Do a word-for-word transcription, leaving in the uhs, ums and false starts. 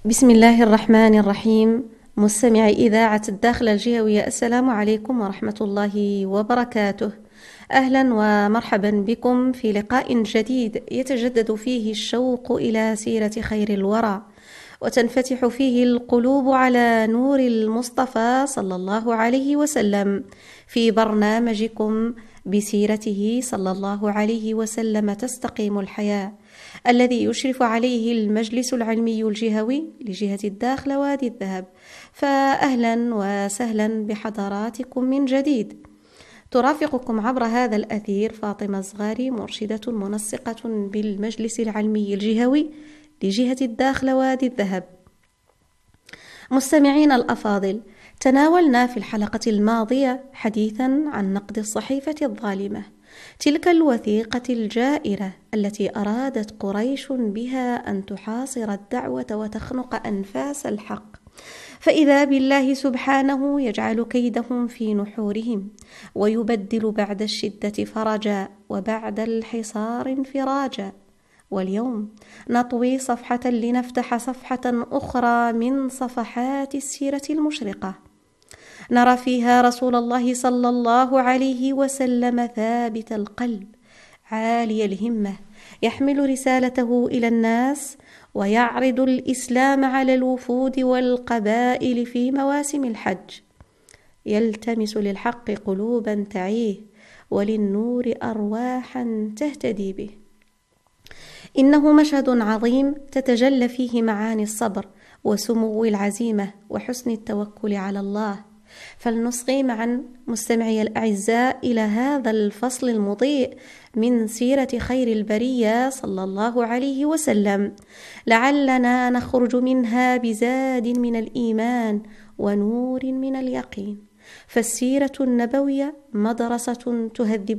بسم الله الرحمن الرحيم. مستمعي إذاعة الداخلة الجهوية، السلام عليكم ورحمة الله وبركاته. أهلا ومرحبا بكم في لقاء جديد يتجدد فيه الشوق إلى سيرة خير الورى، وتنفتح فيه القلوب على نور المصطفى صلى الله عليه وسلم في برنامجكم بسيرته صلى الله عليه وسلم تستقيم الحياة، الذي يشرف عليه المجلس العلمي الجهوي لجهة الداخلة وادي الذهب. فأهلا وسهلا بحضراتكم من جديد. ترافقكم عبر هذا الأثير فاطمة الزغاري، مرشدة منسقة بالمجلس العلمي الجهوي لجهة الداخلة وادي الذهب. مستمعين الأفاضل، تناولنا في الحلقة الماضية حديثا عن نقد الصحيفة الظالمة، تلك الوثيقة الجائرة التي أرادت قريش بها أن تحاصر الدعوة وتخنق أنفاس الحق، فإذا بالله سبحانه يجعل كيدهم في نحورهم، ويبدل بعد الشدة فرجا وبعد الحصار انفراجا. واليوم نطوي صفحة لنفتح صفحة أخرى من صفحات السيرة المشرقة، نرى فيها رسول الله صلى الله عليه وسلم ثابت القلب عالي الهمة، يحمل رسالته إلى الناس ويعرض الإسلام على الوفود والقبائل في مواسم الحج، يلتمس للحق قلوبا تعيه وللنور أرواحا تهتدي به. إنه مشهد عظيم تتجلى فيه معاني الصبر وسمو العزيمة وحسن التوكل على الله. فلنصغي معا مستمعي الأعزاء إلى هذا الفصل المضيء من سيرة خير البرية صلى الله عليه وسلم، لعلنا نخرج منها بزاد من الإيمان ونور من اليقين. فالسيرة النبوية مدرسة تهذب